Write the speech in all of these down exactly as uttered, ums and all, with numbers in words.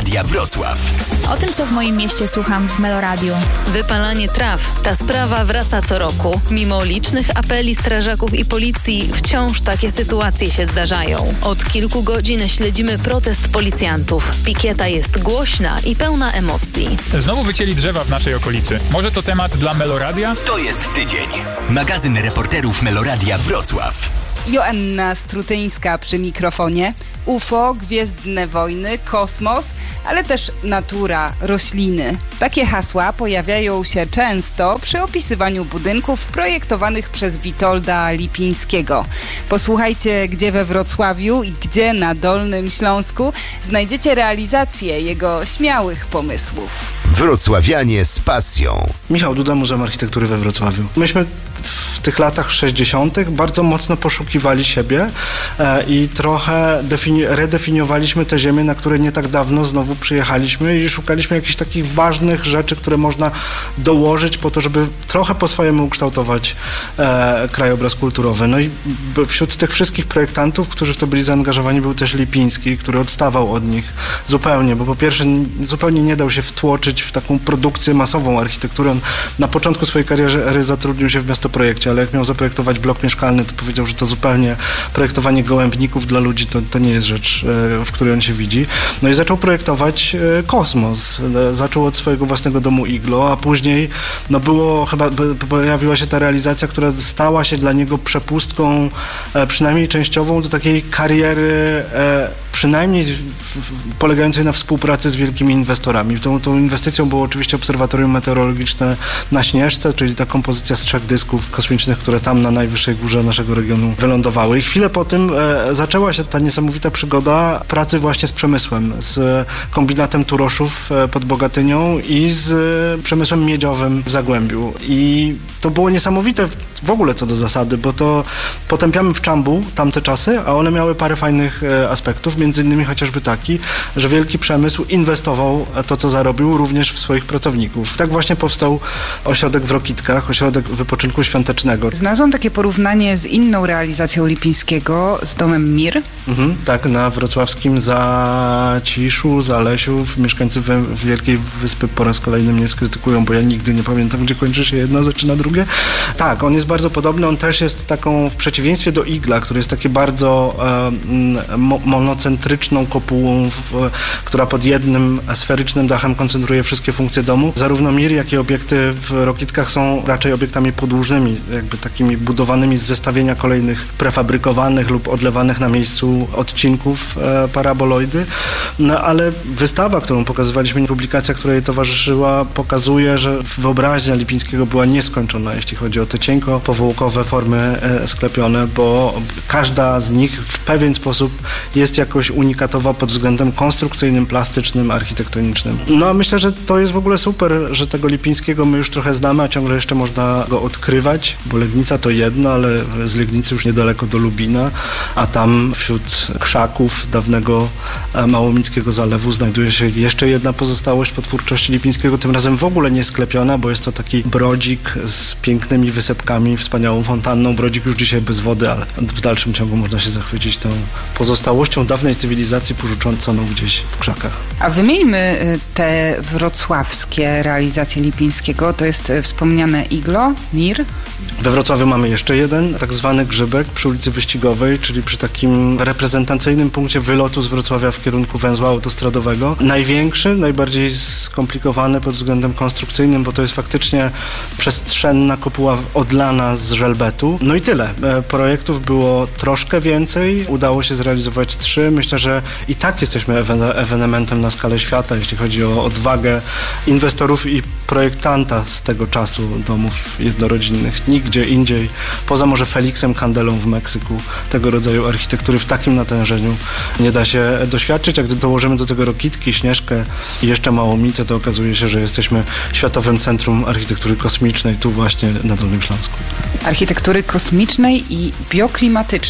Meloradia Wrocław. O tym, co w moim mieście słucham w Meloradiu. Wypalanie traw. Ta sprawa wraca co roku. Mimo licznych apeli strażaków i policji, wciąż takie sytuacje się zdarzają. Od kilku godzin śledzimy protest policjantów. Pikieta jest głośna i pełna emocji. Znowu wycięli drzewa w naszej okolicy. Może to temat dla Meloradia? To jest tydzień. Magazyn reporterów Meloradia Wrocław. Joanna Strutyńska przy mikrofonie. U F O, gwiezdne wojny, kosmos, ale też natura, rośliny. Takie hasła pojawiają się często przy opisywaniu budynków projektowanych przez Witolda Lipińskiego. Posłuchajcie, gdzie we Wrocławiu i gdzie na Dolnym Śląsku znajdziecie realizację jego śmiałych pomysłów. Wrocławianie z pasją. Michał Duda, Muzeum Architektury we Wrocławiu. Myśmy w tych latach sześćdziesiątych bardzo mocno poszukiwali siebie e, i trochę defini- redefiniowaliśmy te ziemie, na które nie tak dawno znowu przyjechaliśmy i szukaliśmy jakichś takich ważnych rzeczy, które można dołożyć po to, żeby trochę po swojemu ukształtować e, krajobraz kulturowy. No i wśród tych wszystkich projektantów, którzy w to byli zaangażowani, był też Lipiński, który odstawał od nich zupełnie, bo po pierwsze zupełnie nie dał się wtłoczyć w taką produkcję masową architektury. On na początku swojej kariery zatrudnił się w Miastoprojekcie, ale jak miał zaprojektować blok mieszkalny, to powiedział, że to zupełnie projektowanie gołębników dla ludzi to, to nie jest rzecz, w której on się widzi. No i zaczął projektować kosmos. Zaczął od swojego własnego domu Iglo, a później no było chyba, pojawiła się ta realizacja, która stała się dla niego przepustką, przynajmniej częściową, do takiej kariery przynajmniej z, w, polegającej na współpracy z wielkimi inwestorami. Tą, tą inwestycją było oczywiście obserwatorium meteorologiczne na Śnieżce, czyli ta kompozycja z trzech dysków kosmicznych, które tam na najwyższej górze naszego regionu wylądowały. I chwilę po tym e, zaczęła się ta niesamowita przygoda pracy właśnie z przemysłem, z kombinatem Turoszów e, pod Bogatynią i z e, przemysłem miedziowym w Zagłębiu. I to było niesamowite w ogóle co do zasady, bo to potępiamy w Czambu tamte czasy, a one miały parę fajnych e, aspektów, między innymi chociażby taki, że wielki przemysł inwestował to, co zarobił, również w swoich pracowników. Tak właśnie powstał ośrodek w Rokitkach, ośrodek wypoczynku świątecznego. Znalazłam takie porównanie z inną realizacją Lipińskiego, z domem Mir. Mhm, tak, na wrocławskim Zaciszu, Zalesiu. Mieszkańcy Wielkiej Wyspy po raz kolejny mnie skrytykują, bo ja nigdy nie pamiętam, gdzie kończy się jedno, zaczyna drugie. Tak, on jest bardzo podobny, on też jest taką, w przeciwieństwie do Igla, który jest takie bardzo e, mo- monocentryczną kopułą, w, która pod jednym sferycznym dachem koncentruje wszystkie funkcje domu. Zarówno Mir, jak i obiekty w Rokitkach są raczej obiektami podłużnymi, jakby takimi budowanymi z zestawienia kolejnych prefabrykowanych lub odlewanych na miejscu odcinków e, paraboloidy. No ale wystawa, którą pokazywaliśmy, publikacja, której towarzyszyła, pokazuje, że wyobraźnia Lipińskiego była nieskończona, jeśli chodzi o te cienko powłokowe formy e, sklepione, bo każda z nich w pewien sposób jest jakoś unikatowa pod względem konstrukcyjnym, plastycznym, architektonicznym. No a myślę, że to jest w ogóle super, że tego Lipińskiego my już trochę znamy, a ciągle jeszcze można go odkrywać, bo Legnica to jedno, ale z Legnicy już niedaleko do Lubina, a tam wśród krzaków dawnego Małomickiego Zalewu znajduje się jeszcze jedna pozostałość po twórczości Lipińskiego, tym razem w ogóle nie sklepiona, bo jest to taki brodzik z pięknymi wysepkami, wspaniałą fontanną. Brodzik już dzisiaj bez wody, ale w dalszym ciągu można się zachwycić tą pozostałością dawnej cywilizacji porzuconą gdzieś w krzakach. A wymieńmy te wrocławskie realizacje Lipińskiego. To jest wspomniane Iglo, Mir. We Wrocławiu mamy jeszcze jeden, tak zwany Grzybek przy ulicy Wyścigowej, czyli przy takim reprezentacyjnym punkcie wylotu z Wrocławia w kierunku węzła autostradowego. Największy, najbardziej skomplikowany pod względem konstrukcyjnym, bo to jest faktycznie przestrzenna kopuła odlana z żelbetu. No i tyle. Projektów było troszkę więcej, udało się zrealizować trzy. Myślę, że i tak jesteśmy ewenementem na skalę świata, jeśli chodzi o odwagę inwestorów i projektanta z tego czasu domów jednorodzinnych. Nigdzie indziej, poza może Felixem Kandelą w Meksyku, tego rodzaju architektury w takim natężeniu nie da się doświadczyć, a gdy dołożymy do tego Rokitki, Śnieżkę i jeszcze Małomicę, to okazuje się, że jesteśmy światowym centrum architektury kosmicznej tu właśnie na Dolnym Śląsku. Architektury kosmicznej i bioklimatycznej.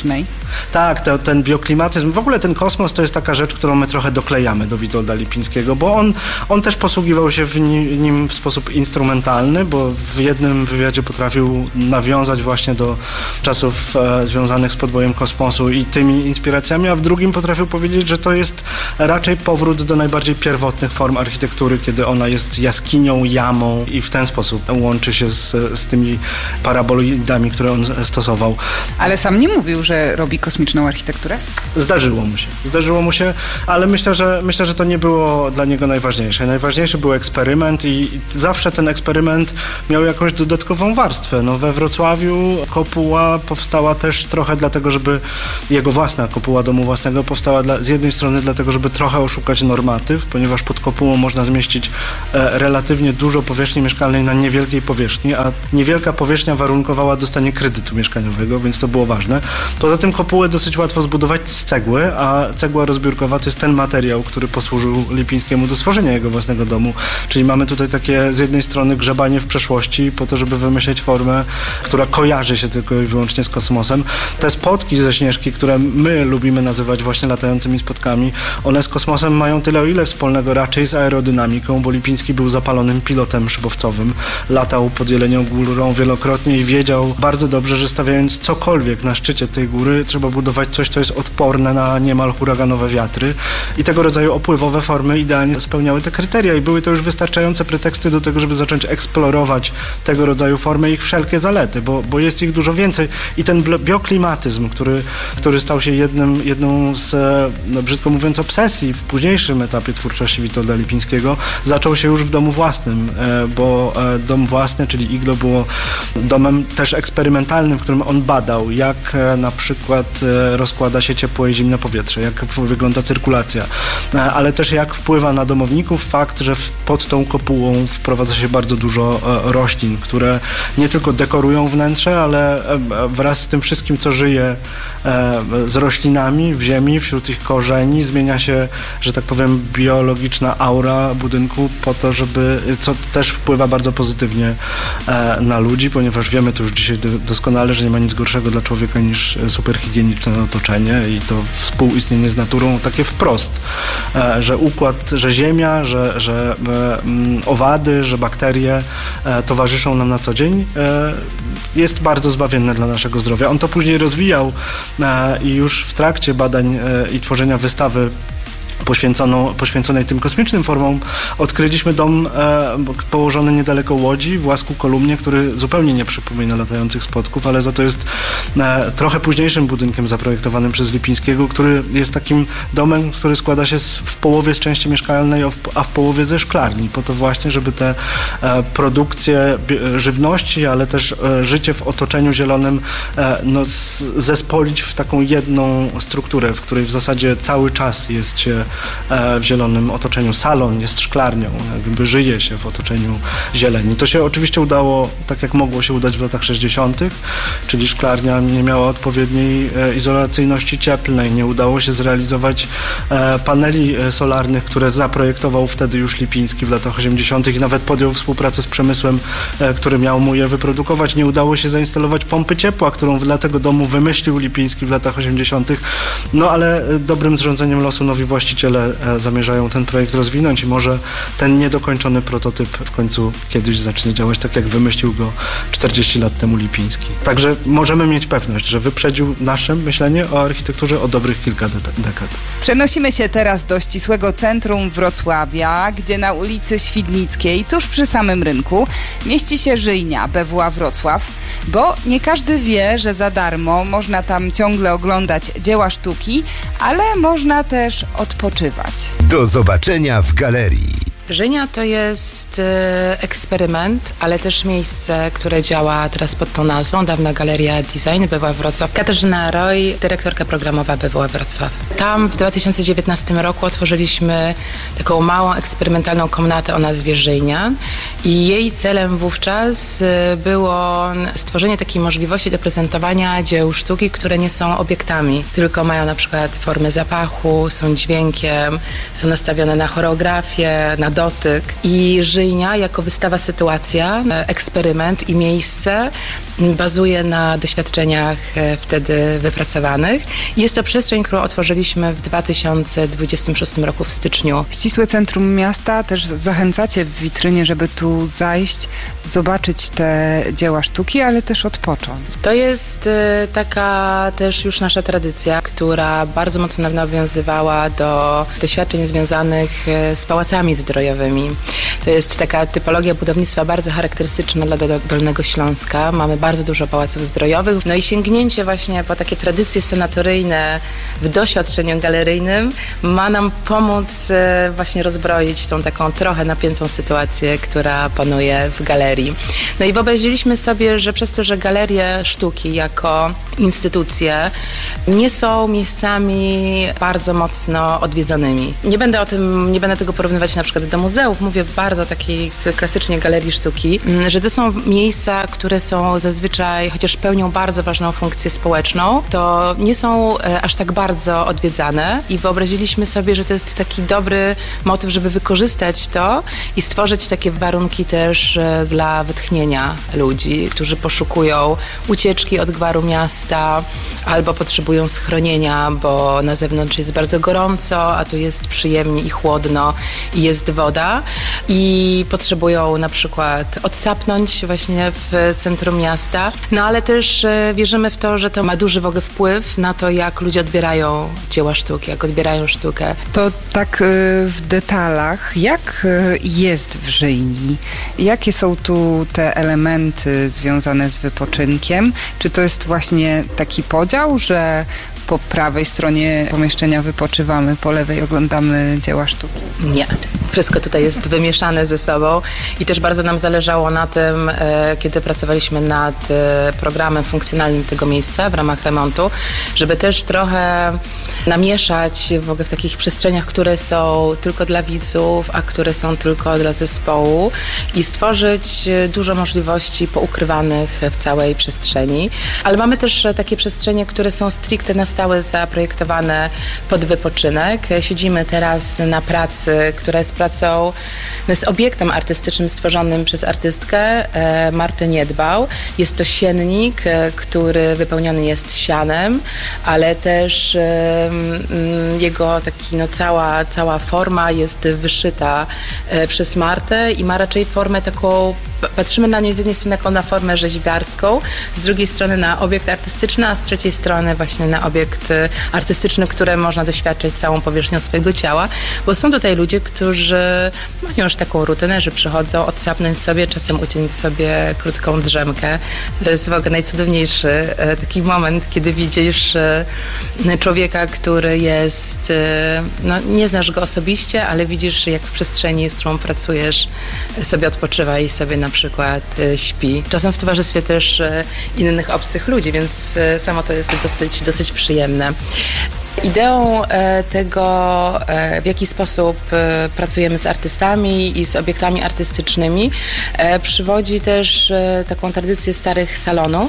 Tak, to, ten bioklimatyzm, w ogóle ten kosmos to jest taka rzecz, którą my trochę doklejamy do Witolda Lipińskiego, bo on, on też posługiwał się w nim, nim w sposób instrumentalny, bo w jednym wywiadzie potrafił nawiązać właśnie do czasów e, związanych z podbojem kosmosu i tymi inspiracjami, a w drugim potrafił powiedzieć, że to jest raczej powrót do najbardziej pierwotnych form architektury, kiedy ona jest jaskinią, jamą i w ten sposób łączy się z, z tymi paraboloidami, które on stosował. Ale sam nie mówił, że robi kosmiczną architekturę? Zdarzyło mu się. Zdarzyło mu się, ale myślę, że myślę, że to nie było dla niego najważniejsze. Najważniejszy był eksperyment i zawsze ten eksperyment miał jakąś dodatkową warstwę. No, we Wrocławiu kopuła powstała też trochę dlatego, żeby jego własna kopuła domu własnego powstała dla, z jednej strony dlatego, żeby trochę oszukać normatyw, ponieważ pod kopułą można zmieścić e, relatywnie dużo powierzchni mieszkalnej na niewielkiej powierzchni, a niewielka powierzchnia warunkowała dostanie kredytu mieszkaniowego, więc to było ważne. Poza tym kopułę dosyć łatwo zbudować z cegły, a cegła rozbiórkowa to jest ten materiał, który posłużył Lipińskiemu do stworzenia jego własnego domu. Czyli mamy tutaj takie z jednej strony grzebanie w przeszłości po to, żeby wymyśleć formę, która kojarzy się tylko i wyłącznie z kosmosem. Te spotki ze Śnieżki, które my lubimy nazywać właśnie latającymi spotkami, one z kosmosem mają tyle o ile wspólnego raczej z aerodynamiką, bo Lipiński był zapalonym pilotem szybowcowym, latał pod Jelenią Górą wielokrotnie i wiedział bardzo dobrze, że stawiając cokolwiek na szczycie tej góry, trzeba budować coś, co jest odporne na niemal huraganowe wiatry i tego rodzaju opływowe formy idealnie spełniały te kryteria i były to już wystarczające preteksty do tego, żeby zacząć eksplorować tego rodzaju formy i ich wszelkie zalety, bo, bo jest ich dużo więcej i ten bioklimatyzm, który, który stał się jednym, jedną z, no, brzydko mówiąc, obsesji w późniejszym etapie twórczości Witolda Lipińskiego, zaczął się już w domu własnym, bo dom własny, czyli Iglo, było domem też eksperymentalnym, w którym on badał, jak na przykład rozkłada się ciepłe i zimne powietrze, jak wygląda cyrkulacja, ale też jak wpływa na domowników fakt, że pod tą kopułą wprowadza się bardzo dużo roślin, które nie tylko dekorują wnętrze, ale wraz z tym wszystkim, co żyje z roślinami w ziemi, wśród ich korzeni, zmienia się, że tak powiem, biologiczna aura budynku po to, żeby, co też wpływa bardzo pozytywnie na ludzi, ponieważ wiemy to już dzisiaj doskonale, że nie ma nic gorszego dla człowieka niż superhigieniczne otoczenie i to współistnienie z naturą takie wprost, że układ, że ziemia, że, że owady, że bakterie towarzyszą nam na co dzień, jest bardzo zbawienne dla naszego zdrowia. On to później rozwijał i już w trakcie badań i tworzenia wystawy Poświęconą, poświęconej tym kosmicznym formom, odkryliśmy dom e, położony niedaleko Łodzi, w Łasku Kolumnie, który zupełnie nie przypomina latających spotków, ale za to jest e, trochę późniejszym budynkiem zaprojektowanym przez Lipińskiego, który jest takim domem, który składa się z, w połowie z części mieszkalnej, a w połowie ze szklarni, po to właśnie, żeby te e, produkcje żywności, ale też e, życie w otoczeniu zielonym e, no, z, zespolić w taką jedną strukturę, w której w zasadzie cały czas jest się w zielonym otoczeniu. Salon jest szklarnią, jakby żyje się w otoczeniu zieleni. To się oczywiście udało tak, jak mogło się udać w latach sześćdziesiątych, czyli szklarnia nie miała odpowiedniej izolacyjności cieplnej, nie udało się zrealizować paneli solarnych, które zaprojektował wtedy już Lipiński w latach osiemdziesiątych i nawet podjął współpracę z przemysłem, który miał mu je wyprodukować. Nie udało się zainstalować pompy ciepła, którą dla tego domu wymyślił Lipiński w latach osiemdziesiątych. No ale dobrym zrządzeniem losu nowi właściciele zamierzają ten projekt rozwinąć i może ten niedokończony prototyp w końcu kiedyś zacznie działać tak, jak wymyślił go czterdzieści lat temu Lipiński. Także możemy mieć pewność, że wyprzedził nasze myślenie o architekturze o dobrych kilka de- dekad. Przenosimy się teraz do ścisłego centrum Wrocławia, gdzie na ulicy Świdnickiej, tuż przy samym rynku, mieści się Żyjnia B W A Wrocław, bo nie każdy wie, że za darmo można tam ciągle oglądać dzieła sztuki, ale można też odpoczywać. Do zobaczenia w galerii. Żyjnia to jest e, eksperyment, ale też miejsce, które działa teraz pod tą nazwą. Dawna Galeria Design B W A Wrocław. Katarzyna Roy, dyrektorka programowa B W A Wrocław. Tam w dwa tysiące dziewiętnastym roku otworzyliśmy taką małą, eksperymentalną komnatę o nazwie Żyjnia i jej celem wówczas było stworzenie takiej możliwości do prezentowania dzieł sztuki, które nie są obiektami, tylko mają na przykład formę zapachu, są dźwiękiem, są nastawione na choreografię, na dotyk. I Żyjnia jako wystawa sytuacja, eksperyment i miejsce bazuje na doświadczeniach wtedy wypracowanych. Jest to przestrzeń, którą otworzyliśmy w dwa tysiące dwudziestym szóstym roku w styczniu. Ścisłe centrum miasta też zachęcacie w witrynie, żeby tu zajść, zobaczyć te dzieła sztuki, ale też odpocząć. To jest taka też już nasza tradycja, która bardzo mocno nawiązywała do doświadczeń związanych z pałacami zdrojowymi. To jest taka typologia budownictwa bardzo charakterystyczna dla Dolnego Śląska. Mamy bardzo dużo pałaców zdrojowych. No i sięgnięcie właśnie po takie tradycje sanatoryjne w doświadczeniu galeryjnym ma nam pomóc właśnie rozbroić tą taką trochę napiętą sytuację, która panuje w galerii. No i wyobraziliśmy sobie, że przez to, że galerie sztuki jako instytucje nie są miejscami bardzo mocno odwiedzanymi. Nie będę o tym, nie będę tego porównywać na przykład do muzeów, mówię bardzo o takiej klasycznie galerii sztuki, że to są miejsca, które są zazwyczaj, chociaż pełnią bardzo ważną funkcję społeczną, to nie są aż tak bardzo odwiedzane i wyobraziliśmy sobie, że to jest taki dobry motyw, żeby wykorzystać to i stworzyć takie warunki też dla wytchnienia ludzi, którzy poszukują ucieczki od gwaru miasta albo potrzebują schronienia, bo na zewnątrz jest bardzo gorąco, a tu jest przyjemnie i chłodno i jest woda i potrzebują na przykład odsapnąć właśnie w centrum miasta. No ale też wierzymy w to, że to ma duży w ogóle wpływ na to, jak ludzie odbierają dzieła sztuki, jak odbierają sztukę. To tak w detalach, jak jest w Żyjni? Jakie są tu te elementy związane z wypoczynkiem? Czy to jest właśnie taki podział, że po prawej stronie pomieszczenia wypoczywamy, po lewej oglądamy dzieła sztuki? Nie. Wszystko tutaj jest wymieszane ze sobą i też bardzo nam zależało na tym, kiedy pracowaliśmy nad programem funkcjonalnym tego miejsca w ramach remontu, żeby też trochę namieszać w ogóle w takich przestrzeniach, które są tylko dla widzów, a które są tylko dla zespołu i stworzyć dużo możliwości poukrywanych w całej przestrzeni. Ale mamy też takie przestrzenie, które są stricte na stałe zaprojektowane pod wypoczynek. Siedzimy teraz na pracy, która jest pracą, no jest obiektem artystycznym stworzonym przez artystkę e, Martę Niedbał. Jest to siennik, e, który wypełniony jest sianem, ale też e, m, jego taki, no cała, cała forma jest wyszyta e, przez Martę i ma raczej formę taką, patrzymy na nią z jednej strony jako na formę rzeźbiarską, z drugiej strony na obiekt artystyczny, a z trzeciej strony właśnie na obiekt artystyczny, który można doświadczyć całą powierzchnią swojego ciała, bo są tutaj ludzie, którzy mają już taką rutynę, że przychodzą odsapnąć sobie, czasem uciąć sobie krótką drzemkę. To jest w ogóle najcudowniejszy taki moment, kiedy widzisz człowieka, który jest, no nie znasz go osobiście, ale widzisz, jak w przestrzeni, z którą pracujesz, sobie odpoczywa i sobie na przykład śpi. Czasem w towarzystwie też innych obcych ludzi, więc samo to jest dosyć, dosyć przyjemne. Ideą tego, w jaki sposób pracujemy z artystami i z obiektami artystycznymi, przywodzi też taką tradycję starych salonów.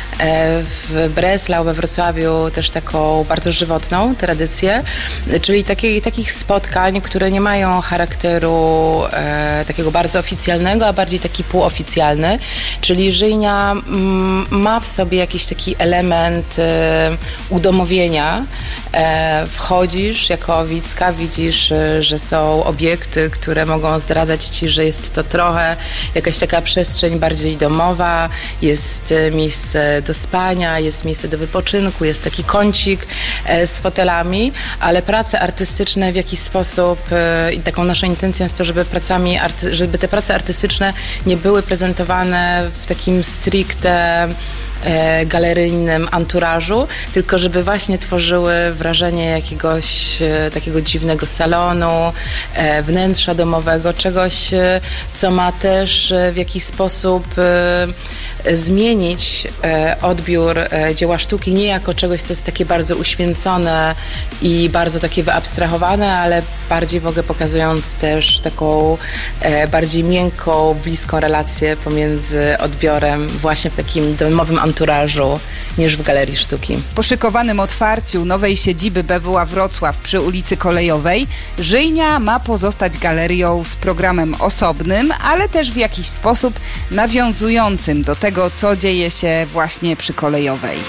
W Breslau, we Wrocławiu też taką bardzo żywotną tradycję, czyli takiej, takich spotkań, które nie mają charakteru e, takiego bardzo oficjalnego, a bardziej taki półoficjalny, czyli Żyjnia m, ma w sobie jakiś taki element e, udomowienia. E, wchodzisz jako widzka, widzisz, e, że są obiekty, które mogą zdradzać ci, że jest to trochę jakaś taka przestrzeń bardziej domowa, jest e, miejsce do spania, jest miejsce do wypoczynku, jest taki kącik e, z fotelami, ale prace artystyczne w jakiś sposób e, i taką naszą intencją jest to, żeby pracami, arty, żeby te prace artystyczne nie były prezentowane w takim stricte E, galeryjnym anturażu, tylko żeby właśnie tworzyły wrażenie jakiegoś e, takiego dziwnego salonu, e, wnętrza domowego, czegoś, e, co ma też e, w jakiś sposób e, zmienić e, odbiór e, dzieła sztuki nie jako czegoś, co jest takie bardzo uświęcone i bardzo takie wyabstrahowane, ale bardziej w ogóle pokazując też taką e, bardziej miękką, bliską relację pomiędzy odbiorem właśnie w takim domowym anturażu niż w Galerii Sztuki. Po szykowanym otwarciu nowej siedziby B W A Wrocław przy ulicy Kolejowej Żyjnia ma pozostać galerią z programem osobnym, ale też w jakiś sposób nawiązującym do tego tego, co dzieje się właśnie przy Kolejowej.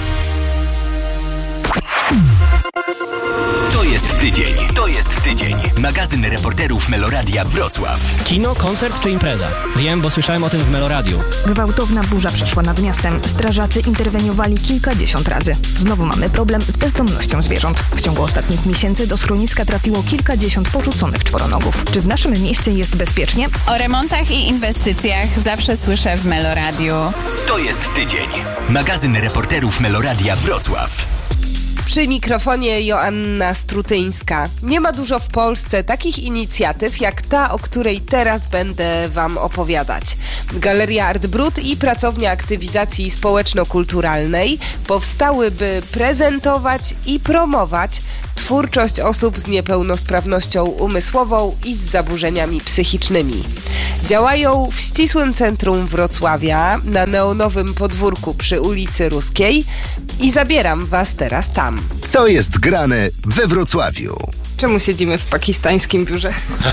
To jest tydzień. To jest tydzień. Magazyn reporterów Meloradia Wrocław. Kino, koncert czy impreza? Wiem, bo słyszałem o tym w Meloradiu. Gwałtowna burza przeszła nad miastem. Strażacy interweniowali kilkadziesiąt razy. Znowu mamy problem z bezdomnością zwierząt. W ciągu ostatnich miesięcy do schroniska trafiło kilkadziesiąt porzuconych czworonogów. Czy w naszym mieście jest bezpiecznie? O remontach i inwestycjach zawsze słyszę w Meloradiu. To jest tydzień. Magazyn reporterów Meloradia Wrocław. Przy mikrofonie Joanna Strutyńska. Nie ma dużo w Polsce takich inicjatyw jak ta, o której teraz będę Wam opowiadać. Galeria Art Brut i Pracownia Aktywizacji Społeczno-Kulturalnej powstały, by prezentować i promować twórczość osób z niepełnosprawnością umysłową i z zaburzeniami psychicznymi. Działają w ścisłym centrum Wrocławia, na neonowym podwórku przy ulicy Ruskiej i zabieram Was teraz tam. Co jest grane we Wrocławiu? Czemu siedzimy w pakistańskim biurze?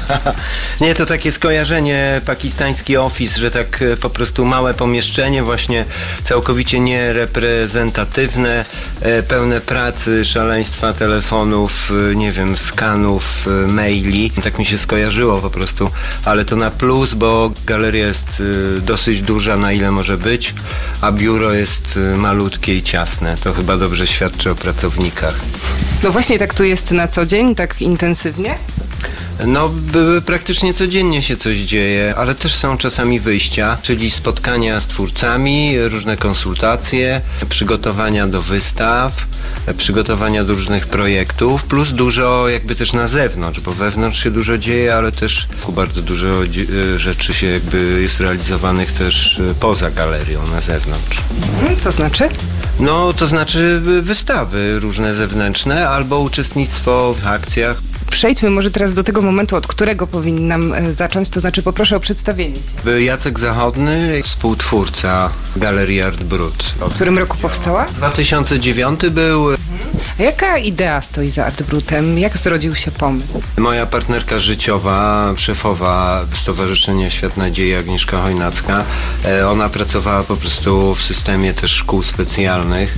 Nie, to takie skojarzenie, pakistański office, że tak po prostu małe pomieszczenie, właśnie całkowicie niereprezentatywne, pełne pracy, szaleństwa telefonów, nie wiem, skanów, maili. Tak mi się skojarzyło po prostu, ale to na plus, bo galeria jest dosyć duża, na ile może być, a biuro jest malutkie i ciasne. To chyba dobrze świadczy o pracownikach. No właśnie tak tu jest na co dzień, tak intensywnie? No, by, praktycznie codziennie się coś dzieje, ale też są czasami wyjścia, czyli spotkania z twórcami, różne konsultacje, przygotowania do wystaw, przygotowania do różnych projektów, plus dużo jakby też na zewnątrz, bo wewnątrz się dużo dzieje, ale też bardzo dużo rzeczy się jakby jest realizowanych też poza galerią, na zewnątrz. Co znaczy? No, to znaczy wystawy różne zewnętrzne albo uczestnictwo w akcjach. Przejdźmy może teraz do tego momentu, od którego powinnam zacząć, to znaczy poproszę o przedstawienie się. Jacek Zachodny, współtwórca Galerii Art Brut. W którym roku powstała? dwa tysiące dziewiąty był. A jaka idea stoi za Art Brutem? Jak zrodził się pomysł? Moja partnerka życiowa, szefowa Stowarzyszenia Świat Nadziei, Agnieszka Chojnacka, ona pracowała po prostu w systemie też szkół specjalnych,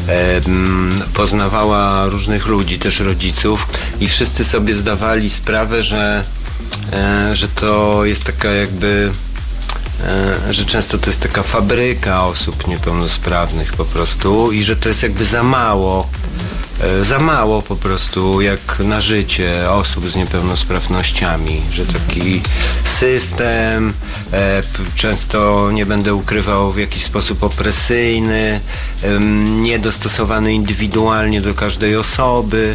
poznawała różnych ludzi, też rodziców i wszyscy sobie zdawali sprawę, że, że to jest taka jakby, że często to jest taka fabryka osób niepełnosprawnych po prostu i że to jest jakby za mało, za mało po prostu jak na życie osób z niepełnosprawnościami, że taki system, często nie będę ukrywał, w jakiś sposób opresyjny, niedostosowany indywidualnie do każdej osoby.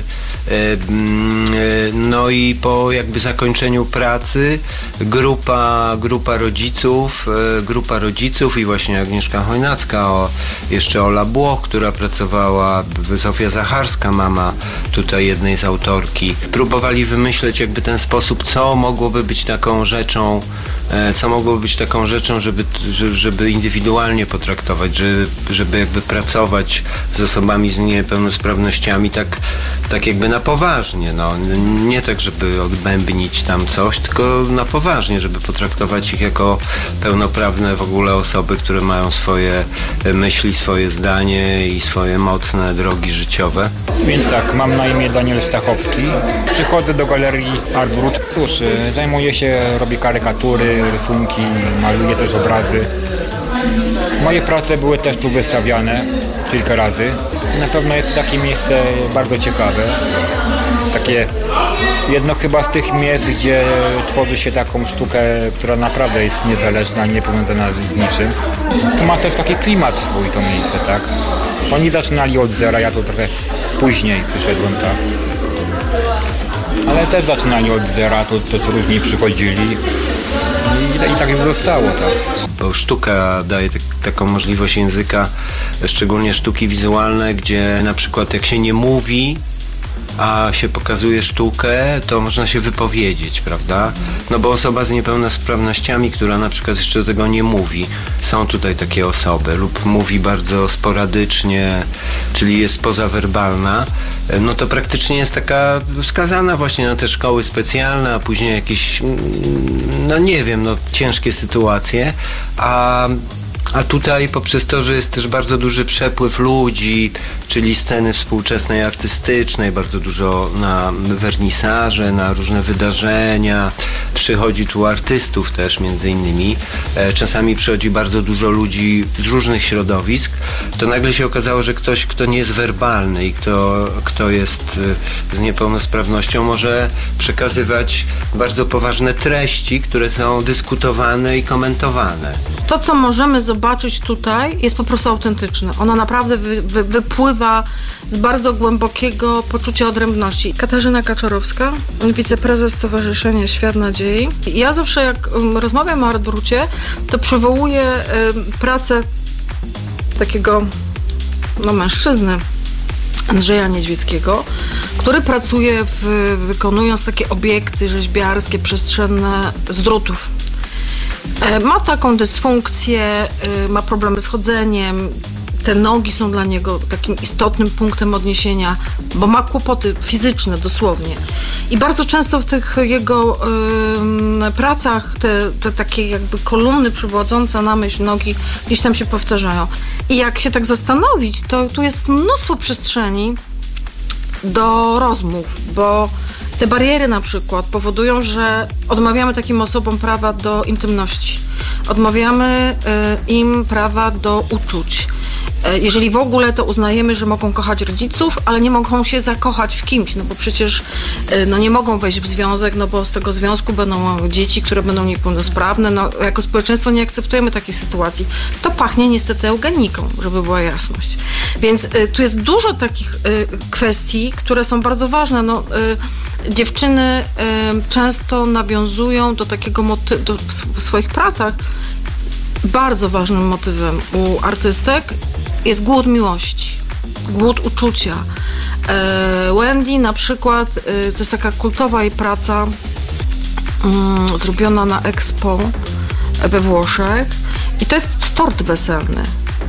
No i po jakby zakończeniu pracy grupa, grupa rodziców, grupa rodziców i właśnie Agnieszka Chojnacka, o, jeszcze Ola Błoch, która pracowała, Zofia Zacharska, mama tutaj jednej z autorki, próbowali wymyśleć jakby ten sposób, co mogłoby być taką rzeczą, co mogłoby być taką rzeczą, żeby, żeby indywidualnie potraktować, żeby, żeby jakby pracować z osobami z niepełnosprawnościami tak, tak jakby na poważnie, no. Nie tak, żeby odbębnić tam coś, tylko na poważnie, żeby potraktować ich jako pełnoprawne w ogóle osoby, które mają swoje myśli, swoje zdanie i swoje mocne drogi życiowe. Więc tak, mam na imię Daniel Stachowski. Przychodzę do Galerii Art Brut. Cóż, zajmuję się, robię karykatury, rysunki, maluję też obrazy. Moje prace były też tu wystawiane kilka razy. Na pewno jest to takie miejsce bardzo ciekawe. Takie jedno chyba z tych miejsc, gdzie tworzy się taką sztukę, która naprawdę jest niezależna, nie powiązana z niczym. To ma też taki klimat swój to miejsce, tak? Oni zaczynali od zera, ja to trochę później przyszedłem, tak. Ale też zaczynali od zera, to też różni przychodzili. I, I tak już zostało, tak. Bo sztuka daje tak, taką możliwość języka, szczególnie sztuki wizualne, gdzie na przykład jak się nie mówi, a się pokazuje sztukę, to można się wypowiedzieć, prawda? No bo osoba z niepełnosprawnościami, która na przykład jeszcze do tego nie mówi, są tutaj takie osoby, lub mówi bardzo sporadycznie, czyli jest pozawerbalna, no to praktycznie jest taka skazana właśnie na te szkoły specjalne, a później jakieś, no nie wiem, no ciężkie sytuacje, a A tutaj poprzez to, że jest też bardzo duży przepływ ludzi, czyli sceny współczesnej, artystycznej, bardzo dużo na wernisaże, na różne wydarzenia. Przychodzi tu artystów też między innymi. Czasami przychodzi bardzo dużo ludzi z różnych środowisk. To nagle się okazało, że ktoś, kto nie jest werbalny i kto, kto jest z niepełnosprawnością, może przekazywać bardzo poważne treści, które są dyskutowane i komentowane. To, co możemy zobaczyć tutaj, jest po prostu autentyczne. Ona naprawdę wy, wy, wypływa z bardzo głębokiego poczucia odrębności. Katarzyna Kaczorowska, wiceprezes Stowarzyszenia Świat Nadziei. Ja zawsze, jak um, rozmawiam o Art Brucie, to przywołuję um, pracę takiego no, mężczyzny, Andrzeja Niedźwieckiego, który pracuje w, wykonując takie obiekty rzeźbiarskie, przestrzenne z drutów. Ma taką dysfunkcję, ma problemy z chodzeniem, te nogi są dla niego takim istotnym punktem odniesienia, bo ma kłopoty fizyczne dosłownie. I bardzo często w tych jego y, pracach te, te takie jakby kolumny przywodzące na myśl nogi gdzieś tam się powtarzają. I jak się tak zastanowić, to tu jest mnóstwo przestrzeni do rozmów, bo te bariery na przykład powodują, że odmawiamy takim osobom prawa do intymności. Odmawiamy y, im prawa do uczuć. Y, jeżeli w ogóle, to uznajemy, że mogą kochać rodziców, ale nie mogą się zakochać w kimś, no bo przecież y, no nie mogą wejść w związek, no bo z tego związku będą dzieci, które będą niepełnosprawne. No, jako społeczeństwo nie akceptujemy takiej sytuacji. To pachnie niestety eugeniką, żeby była jasność. Więc y, tu jest dużo takich y, kwestii, które są bardzo ważne. No, y, dziewczyny y, często nawiązują do takiego motywu, do, w swoich pracach bardzo ważnym motywem u artystek jest głód miłości, głód uczucia. Y, Wendy na przykład, y, to jest taka kultowa jej praca y, zrobiona na Expo we Włoszech i to jest tort weselny.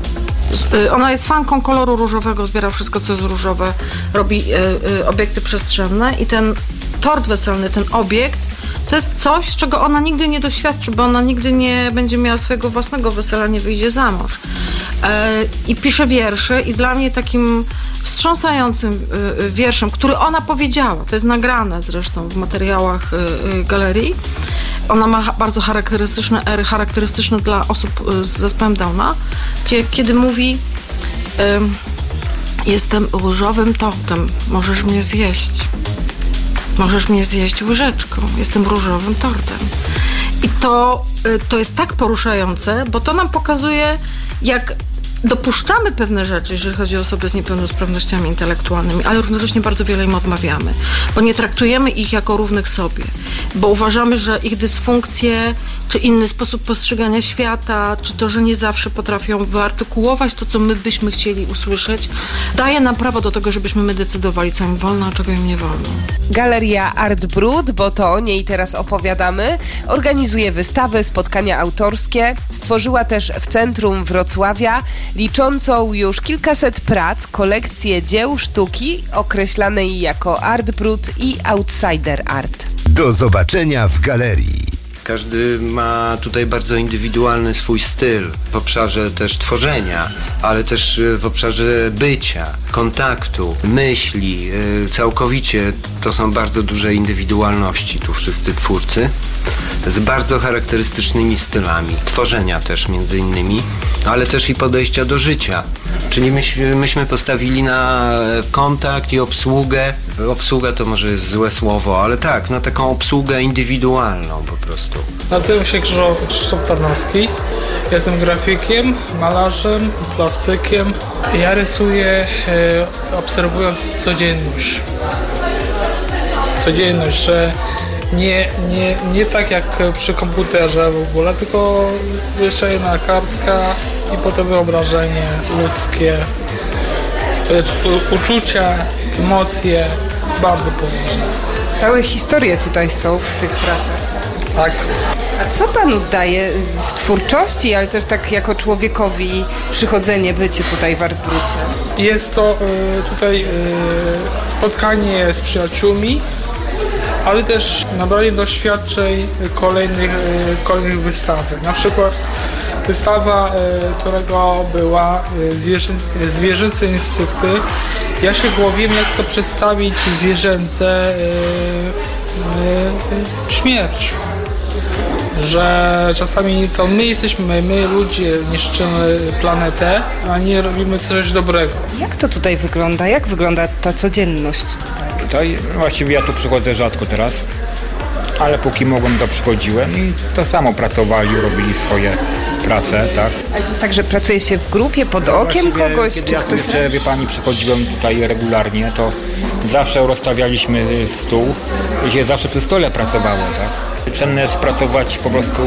Ona jest fanką koloru różowego, zbiera wszystko, co jest różowe, robi y, y, obiekty przestrzenne i ten tort weselny, ten obiekt, to jest coś, czego ona nigdy nie doświadczy, bo ona nigdy nie będzie miała swojego własnego wesela, nie wyjdzie za mąż. Y, I pisze wiersze i dla mnie takim wstrząsającym y, y, wierszem, który ona powiedziała, to jest nagrane zresztą w materiałach y, y, galerii. Ona ma bardzo charakterystyczne ery, charakterystyczne dla osób z zespołem Downa, kiedy mówi: jestem różowym tortem, możesz mnie zjeść. Możesz mnie zjeść łyżeczką. Jestem różowym tortem. I to, to jest tak poruszające, bo to nam pokazuje, jak dopuszczamy pewne rzeczy, jeżeli chodzi o osoby z niepełnosprawnościami intelektualnymi, ale równocześnie bardzo wiele im odmawiamy, bo nie traktujemy ich jako równych sobie, bo uważamy, że ich dysfunkcje, czy inny sposób postrzegania świata, czy to, że nie zawsze potrafią wyartykułować to, co my byśmy chcieli usłyszeć, daje nam prawo do tego, żebyśmy my decydowali, co im wolno, a czego im nie wolno. Galeria Art Brut, bo to o niej teraz opowiadamy, organizuje wystawy, spotkania autorskie. Stworzyła też w centrum Wrocławia liczącą już kilkaset prac kolekcję dzieł sztuki określanej jako Art Brut i Outsider Art. Do zobaczenia w galerii. Każdy ma tutaj bardzo indywidualny swój styl w obszarze też tworzenia, ale też w obszarze bycia, kontaktu, myśli. Całkowicie to są bardzo duże indywidualności tu wszyscy twórcy z bardzo charakterystycznymi stylami. Tworzenia też między innymi, ale też i podejścia do życia. Czyli myśmy, myśmy postawili na kontakt i obsługę. Obsługa to może jest złe słowo, ale tak, na taką obsługę indywidualną po prostu. Nazywam się Krzysztof Tarnowski. Jestem grafikiem, malarzem, plastykiem. Ja rysuję e, obserwując codzienność. Codzienność, że nie, nie, nie tak jak przy komputerze w ogóle, tylko jeszcze jedna kartka i potem wyobrażenie ludzkie, u, uczucia, emocje, bardzo poważne. Całe historie tutaj są w tych pracach. Tak. A co panu daje w twórczości, ale też tak jako człowiekowi przychodzenie, bycie tutaj w Art Brucie? Jest to y, tutaj y, spotkanie z przyjaciółmi, ale też nabrali doświadczeń kolejnych, kolejnych wystawek. Na przykład wystawa, którego była zwierzę, zwierzęce instynkty. Ja się głowiłem, jak to przedstawić zwierzęce śmierć. Że czasami to my jesteśmy, my ludzie niszczymy planetę, a nie robimy coś dobrego. Jak to tutaj wygląda? Jak wygląda ta codzienność tutaj? Tutaj właściwie ja tu przychodzę rzadko teraz, ale póki mogłem, to przychodziłem i to samo pracowali, robili swoje prace, tak. Ale to jest tak, że pracuje się w grupie, pod no okiem kogoś? Kiedy czy ja ktoś... jeszcze, wie pani, przychodziłem tutaj regularnie, to zawsze rozstawialiśmy stół i się zawsze przy stole pracowało, tak. Cenne jest pracować po prostu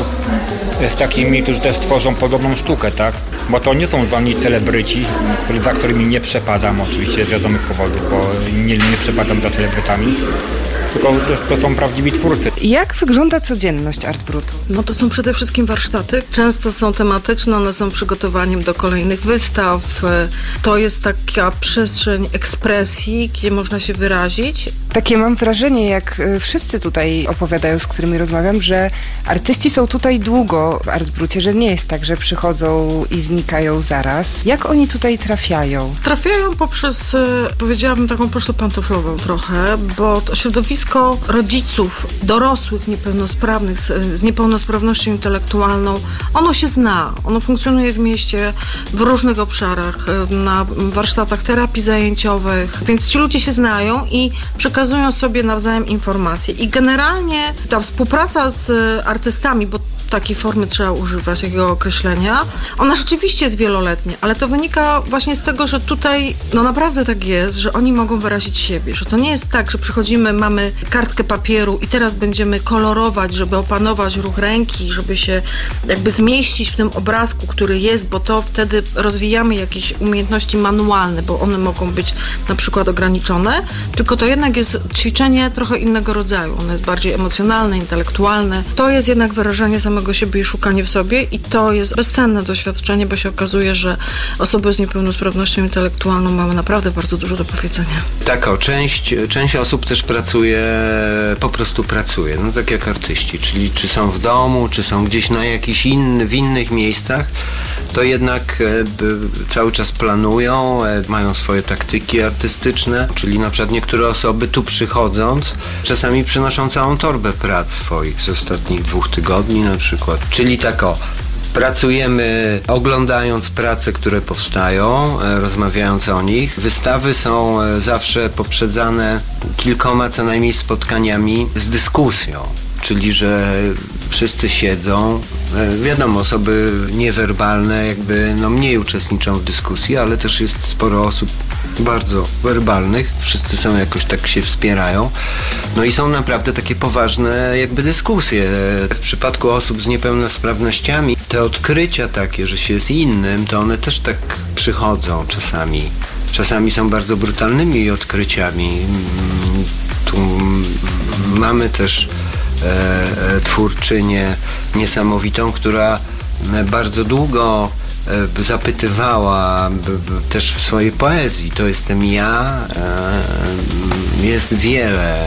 z takimi, którzy też tworzą podobną sztukę, tak? Bo to nie są żadni celebryci, który, za którymi nie przepadam oczywiście z wiadomych powodów, bo nie, nie przepadam za celebrytami, tylko to, to są prawdziwi twórcy. Jak wygląda codzienność Art Brutu? No to są przede wszystkim warsztaty. Często są tematyczne, one są przygotowaniem do kolejnych wystaw. To jest taka przestrzeń ekspresji, gdzie można się wyrazić. Takie mam wrażenie, jak wszyscy tutaj opowiadają, z którymi rozmawiam, że artyści są tutaj długo w Art Brucie, że nie jest tak, że przychodzą i znikają zaraz. Jak oni tutaj trafiają? Trafiają poprzez, powiedziałabym, taką pocztę pantoflową trochę, bo to środowisko rodziców, dorosłych niepełnosprawnych, z, z niepełnosprawnością intelektualną, ono się zna. Ono funkcjonuje w mieście w różnych obszarach, na warsztatach terapii zajęciowych, więc ci ludzie się znają i przekazują sobie nawzajem informacje. I generalnie ta współpraca z artystami, bo takiej formy trzeba używać, takiego określenia, ona rzeczywiście jest wieloletnia, ale to wynika właśnie z tego, że tutaj no naprawdę tak jest, że oni mogą wyrazić siebie, że to nie jest tak, że przychodzimy, mamy kartkę papieru i teraz będziemy kolorować, żeby opanować ruch ręki, żeby się jakby zmieścić w tym obrazku, który jest, bo to wtedy rozwijamy jakieś umiejętności manualne, bo one mogą być na przykład ograniczone, tylko to jednak jest ćwiczenie trochę innego rodzaju. Ono jest bardziej emocjonalne, intelektualne. To jest jednak wyrażanie samego siebie i szukanie w sobie i to jest bezcenne doświadczenie, bo się okazuje, że osoby z niepełnosprawnością intelektualną mają naprawdę bardzo dużo do powiedzenia. Tak, o, część, część osób też pracuje, po prostu pracuje, no tak jak artyści, czyli czy są w domu, czy są gdzieś na jakichś innych, w innych miejscach, to jednak e, cały czas planują, e, mają swoje taktyki artystyczne, czyli na przykład niektóre osoby tu przychodząc, czasami przynoszą całą torbę prac swoich z ostatnich dwóch tygodni na przykład, czyli tak o, pracujemy oglądając prace, które powstają, e, rozmawiając o nich. Wystawy są e, zawsze poprzedzane kilkoma co najmniej spotkaniami z dyskusją. Czyli, że wszyscy siedzą, e, wiadomo, osoby niewerbalne jakby no mniej uczestniczą w dyskusji, ale też jest sporo osób bardzo werbalnych, wszyscy są jakoś tak się wspierają, no i są naprawdę takie poważne jakby dyskusje. W przypadku osób z niepełnosprawnościami te odkrycia takie, że się jest innym, to one też tak przychodzą czasami. Czasami są bardzo brutalnymi odkryciami. Tu mamy też e, twórczynię niesamowitą, która bardzo długo zapytywała też w swojej poezji, to jestem ja, jest wiele,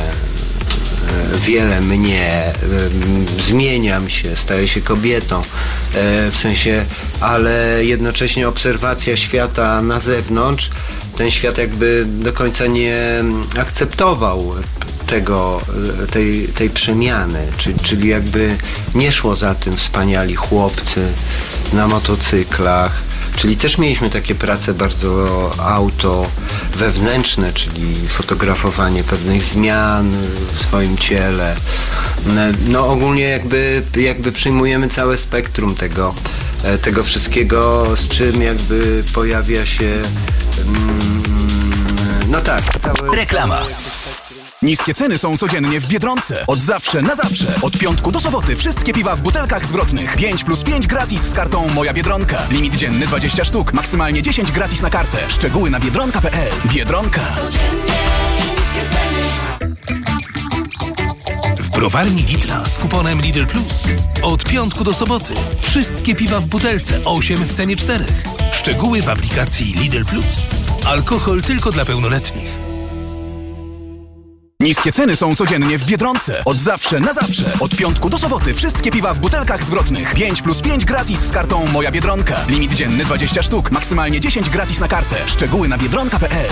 wiele mnie, zmieniam się, staję się kobietą, w sensie, ale jednocześnie obserwacja świata na zewnątrz, ten świat jakby do końca nie akceptował tego, tej, tej przemiany, czyli, czyli jakby nie szło za tym wspaniali chłopcy na motocyklach, czyli też mieliśmy takie prace bardzo auto wewnętrzne, czyli fotografowanie pewnych zmian w swoim ciele. No ogólnie jakby, jakby przyjmujemy całe spektrum tego, tego wszystkiego, z czym jakby pojawia się no tak, całe... Reklama. Niskie ceny są codziennie w Biedronce. Od zawsze na zawsze. Od piątku do soboty wszystkie piwa w butelkach zwrotnych. pięć plus pięć gratis z kartą Moja Biedronka. Limit dzienny dwadzieścia sztuk. Maksymalnie dziesięć gratis na kartę. Szczegóły na biedronka kropka p l. Biedronka. W browarni Gitla z kuponem Lidl Plus. Od piątku do soboty. Wszystkie piwa w butelce. osiem w cenie czterech. Szczegóły w aplikacji Lidl Plus. Alkohol tylko dla pełnoletnich. Niskie ceny są codziennie w Biedronce. Od zawsze na zawsze. Od piątku do soboty wszystkie piwa w butelkach zwrotnych. pięć plus pięć gratis z kartą Moja Biedronka. Limit dzienny dwadzieścia sztuk. Maksymalnie dziesięć gratis na kartę. Szczegóły na biedronka kropka p l.